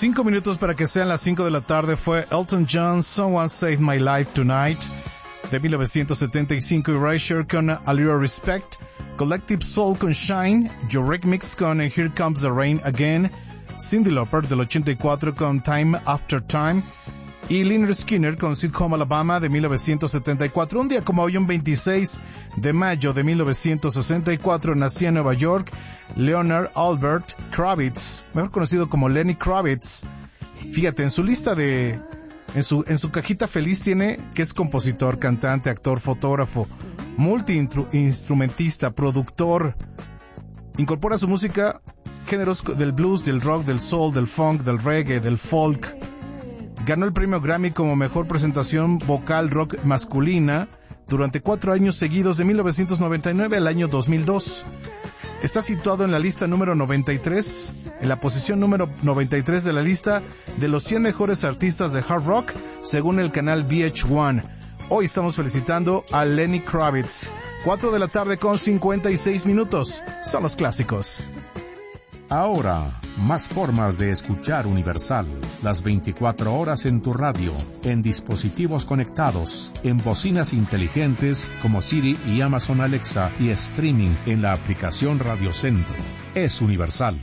5 minutos para que sean las 5 de la tarde fue Elton John, Someone Saved My Life Tonight, de 1975, Erasure con A Little Respect, Collective Soul con Shine, Your Remix con Here Comes the Rain Again, Cyndi Lauper del 84 con Time After Time, y Lynyrd Skynyrd con Sweet Home Alabama de 1974. Un día como hoy, un 26 de mayo de 1964, nacía en Nueva York Leonard Albert Kravitz, mejor conocido como Lenny Kravitz. Fíjate, en su lista de... En su cajita feliz tiene que es compositor, cantante, actor, fotógrafo, multi-instrumentista, productor. Incorpora a su música géneros del blues, del rock, del soul, del funk, del reggae, del folk. Ganó el premio Grammy como mejor presentación vocal rock masculina durante 4 años seguidos, de 1999 al año 2002. Está situado en la lista número 93, en la posición número 93 de la lista de los 100 mejores artistas de hard rock, según el canal VH1. Hoy estamos felicitando a Lenny Kravitz. 4 de la tarde con 56 minutos. Son los clásicos. Ahora, más formas de escuchar Universal. Las 24 horas en tu radio, en dispositivos conectados, en bocinas inteligentes como Siri y Amazon Alexa, y streaming en la aplicación Radio Centro. Es Universal.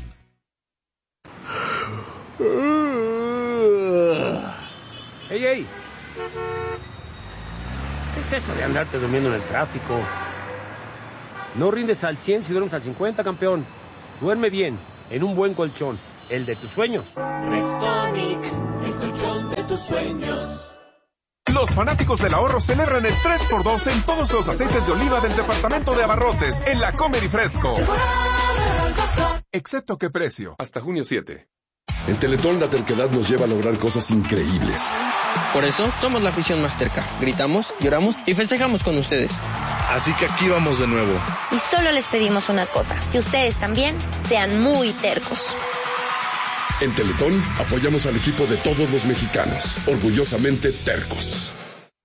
¡Ey! ¿Qué es eso de andarte durmiendo en el tráfico? No rindes al 100 si duermes al 50, campeón. Duerme bien, en un buen colchón, el de tus sueños. Restonic, el colchón de tus sueños. Los fanáticos del ahorro celebran el 3x2 en todos los aceites de oliva del departamento de abarrotes en la Comer y Fresco. Excepto qué precio, hasta junio 7. En Teletón la terquedad nos lleva a lograr cosas increíbles. Por eso somos la afición más terca. Gritamos, lloramos y festejamos con ustedes. Así que aquí vamos de nuevo. Y solo les pedimos una cosa, que ustedes también sean muy tercos. En Teletón apoyamos al equipo de todos los mexicanos, orgullosamente tercos.